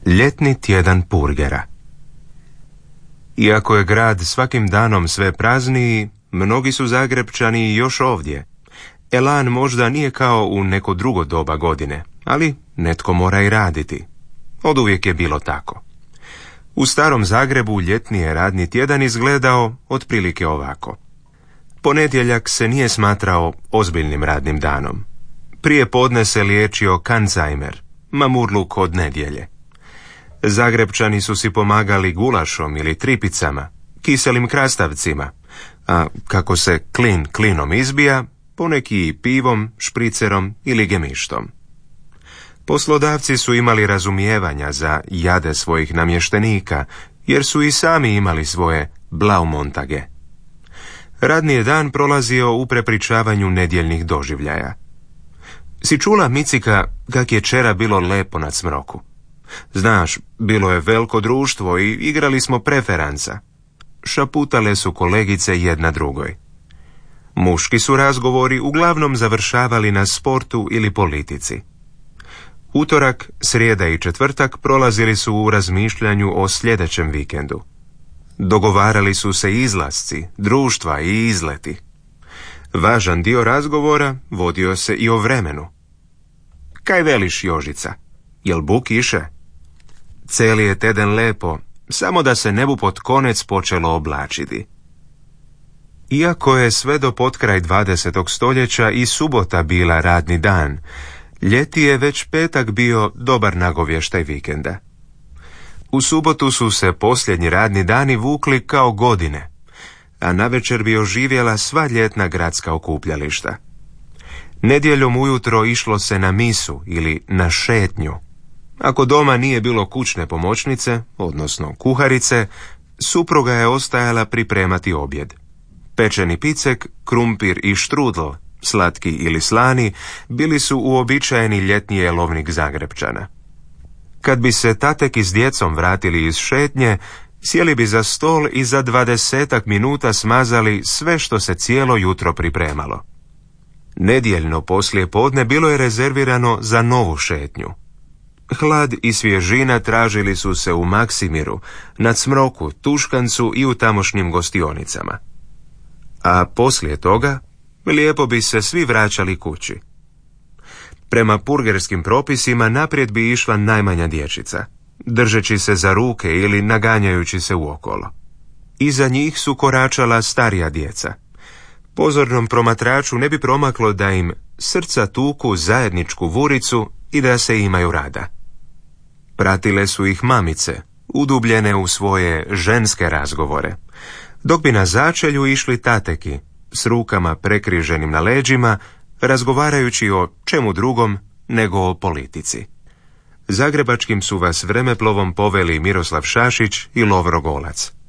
Ljetni tjedan purgera. Iako je grad svakim danom sve prazniji, mnogi su Zagrepčani još ovdje. Elan možda nije kao u neko drugo doba godine, ali netko mora i raditi. Oduvijek je bilo tako. U starom Zagrebu ljetni je radni tjedan izgledao otprilike ovako. Ponedjeljak se nije smatrao ozbiljnim radnim danom. Prije podne se liječio kancajmer, mamurluk od nedjelje. Zagrepčani su si pomagali gulašom ili tripicama, kiselim krastavcima, a kako se klin klinom izbija, poneki i pivom, špricerom ili gemištom. Poslodavci su imali razumijevanja za jade svojih namještenika, jer su i sami imali svoje blaumontage. Radni je dan prolazio u prepričavanju nedjeljnih doživljaja. Si čula, Micika, kak je čera bilo lepo na Cmroku? Znaš, bilo je veliko društvo i igrali smo preferanca. Šaputale su kolegice jedna drugoj. Muški su razgovori uglavnom završavali na sportu ili politici. Utorak, srijeda i četvrtak prolazili su u razmišljanju o sljedećem vikendu. Dogovarali su se izlasci, društva i izleti. Važan dio razgovora vodio se i o vremenu. Kaj veliš, Jožica? Jel buk iše? Celi je teden lepo, samo da se nebu pod konec počelo oblačiti. Iako je sve do potkraj 20. stoljeća i subota bila radni dan, ljeti je već petak bio dobar nagovještaj vikenda. U subotu su se posljednji radni dani vukli kao godine, a navečer bi oživjela sva ljetna gradska okupljališta. Nedjeljom ujutro išlo se na misu ili na šetnju. Ako doma nije bilo kućne pomoćnice, odnosno kuharice, supruga je ostajala pripremati objed. Pečeni picek, krumpir i štrudl, slatki ili slani, bili su uobičajeni ljetni jelovnik Zagrepčana. Kad bi se tatek i s djecom vratili iz šetnje, sjeli bi za stol i za 20 minuta smazali sve što se cijelo jutro pripremalo. Nedjeljno poslije podne bilo je rezervirano za novu šetnju. Hlad i svježina tražili su se u Maksimiru, na Cmroku, Tuškancu i u tamošnjim gostionicama. A poslije toga lijepo bi se svi vraćali kući. Prema purgerskim propisima naprijed bi išla najmanja dječica, držeći se za ruke ili naganjajući se uokolo. Iza njih su koračala starija djeca. Pozornom promatraču ne bi promaklo da im srca tuku zajedničku vuricu i da se imaju rada. Pratile su ih mamice, udubljene u svoje ženske razgovore, dok bi na začelju išli tateki, s rukama prekriženim na leđima, razgovarajući o čemu drugom nego o politici. Zagrebačkim su vas vremeplovom poveli Miroslav Šašić i Lovro Golac.